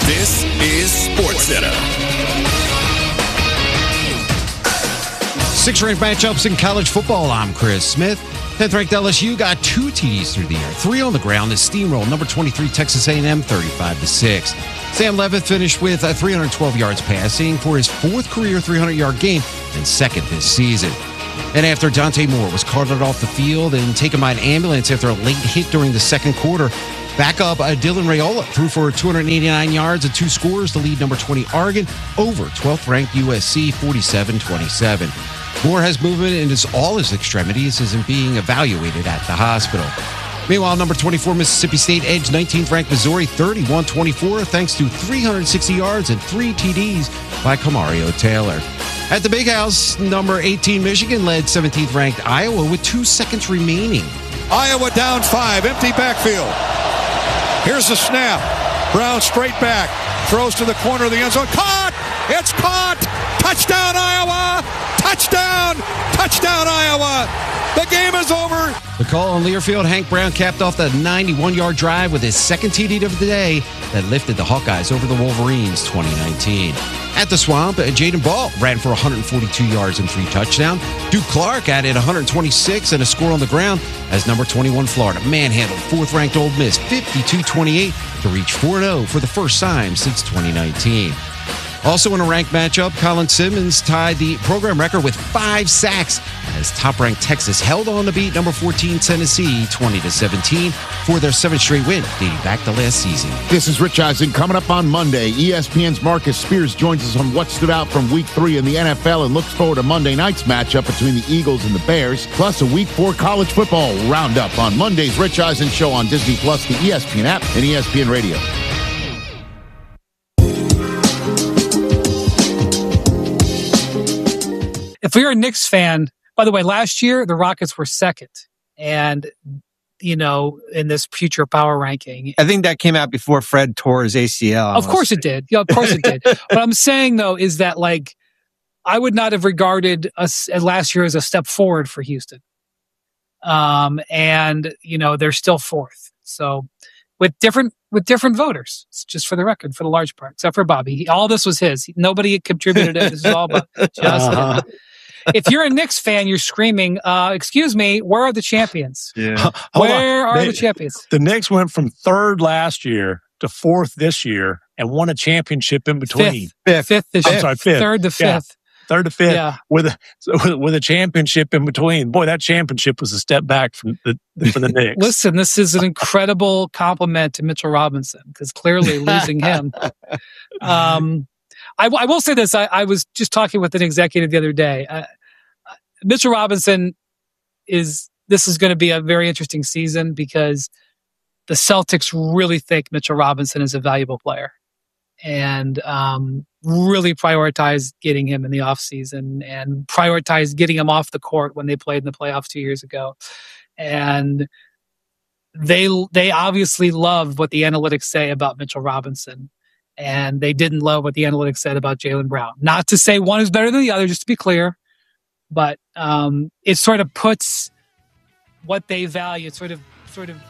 This is SportsCenter. 6 ranked matchups in college football. I'm Chris Smith. 10th ranked LSU got 2 TDs through the air, 3 on the ground. As steamroll number 23 Texas A&M 35-6. Sam Leavitt finished with 312 yards passing for his 4th career 300-yard game and 2nd this season. And after Dante Moore was carted off the field and taken by an ambulance after a late hit during the 2nd quarter, backup Dylan Raiola threw for 289 yards and 2 scores to lead number 20 Oregon over 12th ranked USC 47-27. Moore has movement in all his extremities, isn't being evaluated at the hospital. Meanwhile, number 24 Mississippi State edged 19th ranked Missouri 31-24 thanks to 360 yards and 3 TDs by Kamario Taylor. At the Big House, number 18 Michigan led 17th ranked Iowa with 2 seconds remaining. Iowa down 5, empty backfield. Here's the snap. Brown straight back, throws to the corner of the end zone. Caught! It's caught! Touchdown, Iowa! Touchdown! Touchdown, Iowa! The game is over. The call on Learfield, Hank Brown capped off the 91-yard drive with his 2nd TD of the day that lifted the Hawkeyes over the Wolverines 2019. At the Swamp, Jaden Ball ran for 142 yards and 3 touchdowns. Duke Clark added 126 and a score on the ground as number 21 Florida manhandled 4th-ranked Ole Miss 52-28 to reach 4-0 for the first time since 2019. Also in a ranked matchup, Colin Simmons tied the program record with 5 sacks as top-ranked Texas held on to beat number 14 Tennessee 20-17 for their 7th straight win dating back to last season. This is Rich Eisen. Coming up on Monday, ESPN's Marcus Spears joins us on what stood out from Week 3 in the NFL and looks forward to Monday night's matchup between the Eagles and the Bears, plus a Week 4 college football roundup on Monday's Rich Eisen Show on Disney+, the ESPN app, and ESPN Radio. If you're a Knicks fan, by the way, last year the Rockets were 2nd, and in this future power ranking. I think that came out before Fred tore his ACL. Of course it did. Yeah, of course it did. What I'm saying though is that I would not have regarded us last year as a step forward for Houston. And they're still 4th. So with different voters, it's just for the record, for the large part, except for Bobby. All this was his. Nobody contributed it. This is all about just him. If you're a Knicks fan, you're screaming, excuse me, where are the champions? Yeah. Where are the champions? The Knicks went from 3rd last year to 4th this year and won a championship in between. Fifth this year. I'm sorry, 5th. 3rd to 5th. Yeah. 3rd to 5th, yeah. with a championship in between. Boy, that championship was a step back for the Knicks. Listen, this is an incredible compliment to Mitchell Robinson because clearly losing him. I will say this. I was just talking with an executive the other day. Mitchell Robinson this is going to be a very interesting season because the Celtics really think Mitchell Robinson is a valuable player and really prioritize getting him in the offseason and prioritize getting him off the court when they played in the playoffs 2 years ago. And they obviously love what the analytics say about Mitchell Robinson. And they didn't love what the analytics said about Jaylen Brown. Not to say one is better than the other, just to be clear. But it sort of puts what they value, it sort of